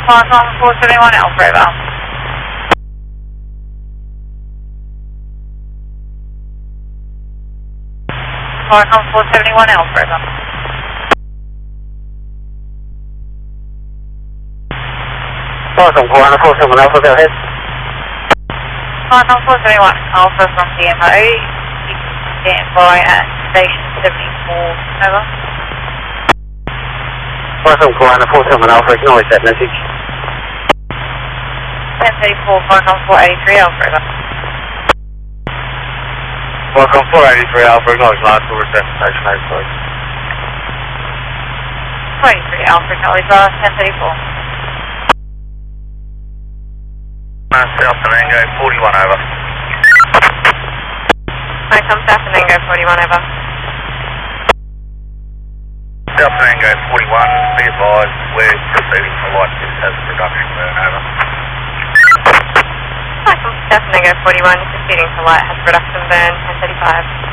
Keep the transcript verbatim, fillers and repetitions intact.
Falcon four seventy-one Alpha, over. Falcon four seventy-one Alpha, over. Falcon four seventy-one Alpha, go ahead. Falcon four seventy-one Alpha from D M O. You can stand by at station seventy-four, over. Falcon four seventy-one Alpha, acknowledge that message. ten thirty-four, Falcon four eighty-three Alpha, over. Falcon four eighty-three Alpha, acknowledge last call return to station eight, please. four eighty-three Alpha, acknowledge last, ten thirty-four. South Fernando forty-one, over. Welcome, South Fernando forty-one, over. South Fernando forty-one, be advised, we're proceeding for light test as a production burn, over. Welcome, South Fernando forty-one, proceeding for light has production burn, ten thirty-five.